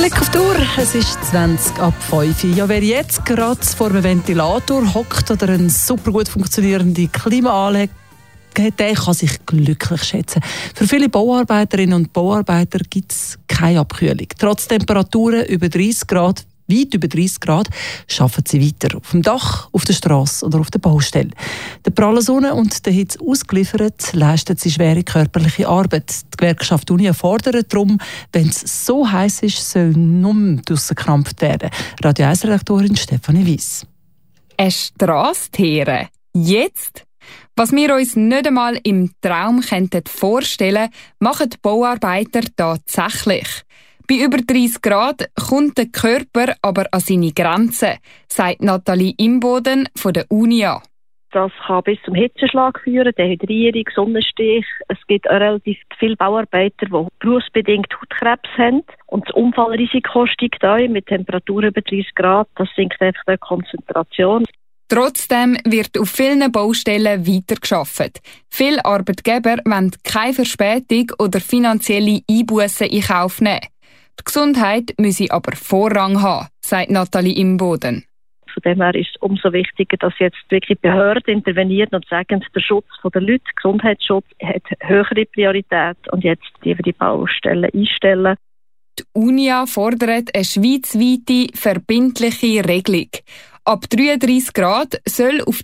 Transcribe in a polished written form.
Blick auf die Uhr, es ist 20 ab 5. Ja, wer jetzt gerade vor einem Ventilator hockt oder eine super gut funktionierende Klimaanlage hat, der kann sich glücklich schätzen. Für viele Bauarbeiterinnen und Bauarbeiter gibt es keine Abkühlung. Trotz Temperaturen über 30 Grad, weit über 30 Grad, arbeiten sie weiter. Auf dem Dach, auf der Strasse oder auf der Baustelle. Der prallen Sonne und der Hitze ausgeliefert, leisten sie schwere körperliche Arbeit. Die Gewerkschaft Unia fordert darum, wenn es so heiß ist, soll nur draussen gekrampft werden. Radio 1-Redaktorin Stefanie Weiss. Eine Strasse teeren. Jetzt? Was wir uns nicht einmal im Traum vorstellen könnten, machen die Bauarbeiter tatsächlich. Bei über 30 Grad kommt der Körper aber an seine Grenzen, sagt Nathalie Imboden von der Unia. Das kann bis zum Hitzeschlag führen, Dehydrierung, Sonnenstich. Es gibt auch relativ viele Bauarbeiter, die berufsbedingt Hautkrebs haben. Und das Unfallrisiko steigt auch mit Temperaturen über 30 Grad. Das sinkt einfach die Konzentration. Trotzdem wird auf vielen Baustellen weitergearbeitet. Viele Arbeitgeber wollen keine Verspätung oder finanzielle Einbussen in Kauf nehmen. Die Gesundheit müsse aber Vorrang haben, sagt Nathalie Imboden. Von dem her ist es umso wichtiger, dass jetzt wirklich Behörden intervenieren und sagen, der Schutz der Leute, Gesundheitsschutz hat höhere Priorität und jetzt die Baustellen einstellen. Die Unia fordert eine schweizweite, verbindliche Regelung. Ab 33 Grad soll auf